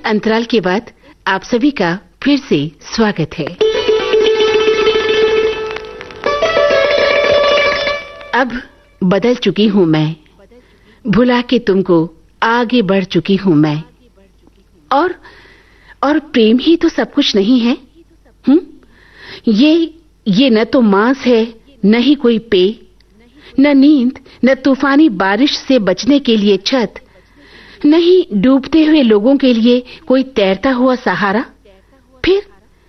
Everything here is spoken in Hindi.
अंतराल के बाद आप सभी का फिर से स्वागत है। अब बदल चुकी हूँ मैं, भुला के तुमको आगे बढ़ चुकी हूँ मैं। और प्रेम ही तो सब कुछ नहीं है। ये न तो मांस है, न ही कोई पेय, न नींद, न तूफानी बारिश से बचने के लिए छत, नहीं डूबते हुए लोगों के लिए कोई तैरता हुआ सहारा।